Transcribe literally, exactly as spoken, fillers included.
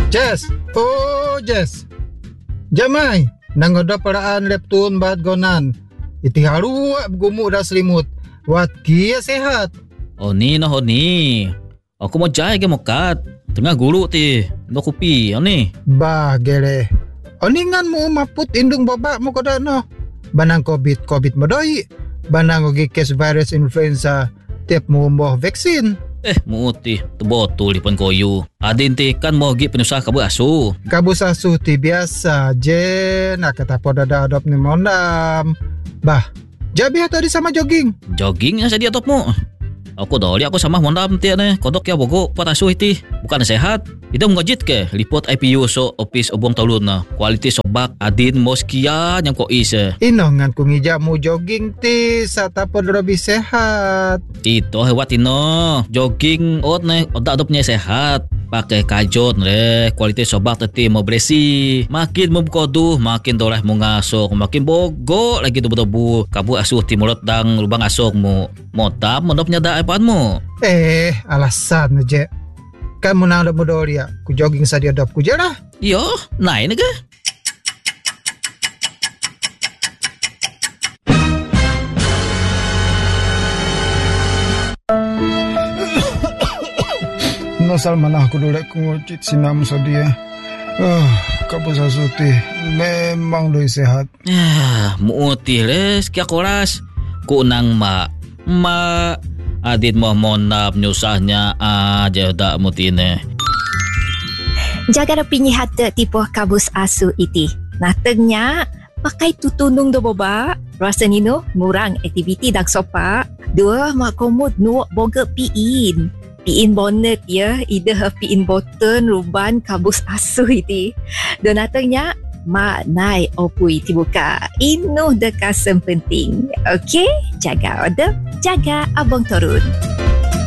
Jess, oh Jess. Jamai, nangoda paraan leptun bat gonan. Iti haru gumu dah selimut. Wat kia sehat. Oh ni noh ni. Aku mau jai ke mokat. Tengah guru ti. No kopi ni. Bah gere. Oningan mo maput indung babak mo koda no. Banang COVID COVID modoi. Banang ogi case virus influenza. Tiap mo mo vaksin. Eh, muti, terbotul di penkoyu. Adin ti kan mau gi penusah kabu asu. Kabu asu ti biasa je nak kata poda ada adop ni mondam. Bah, jabi tadi sama jogging. Jogging yang saya adopmu. Aku doli aku sama mondam ti ne. Kodok ya bogo pot asu iti. Bukan sehat. Itu mengajit ke report I P U so office obong talun na. Kualiti sobak adin moskia yang ko is. Inongan kung ija mo jogging ti sa tapod lebih sehat. Ito hewat ino. Jogging ot ne odak adopnya sehat. Pakai kajot re. Kualiti sobak teti mau beresi. Makin memkoduh makin doleh mo ngasok. Makin bogo lagi tubuh-tubuh. Kabu asuh timulot dang lubang asok mo. Motab mondopnya da iPad mo. Eh, alasan je. Kan mo nang mo doria. Ku jogging sa dia adop ku je lah. Yo, naik ni ke? Nosal mana aku dolek ku ngocit sinam sa dia. Ah, kapos asuti. Memang doi sehat. Ya, muti les kia koras. Ku nang ma. Ma adit mo monap nyusahnya aja dak mutine. Jaga rapinya hati tipu kabus asu iti. Natengnya pakai tutunung do boba. Rasa nino murang aktiviti dak sopa. Dua mak komod nuak boga piin. Piin bonnet ya. Ida piin boten ruban kabus asu iti. Dan natengnya mak nai opui tibuka. Inu dekasem penting. Okey? Jaga order. Jaga abang turun.